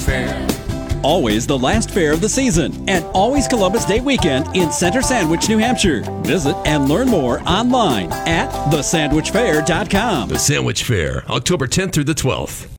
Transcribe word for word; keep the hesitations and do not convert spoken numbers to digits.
Fair. Always the last fair of the season and always Columbus Day weekend in Center Sandwich, New Hampshire. Visit and learn more online at the sandwich fair dot com. The Sandwich Fair, October tenth through the twelfth.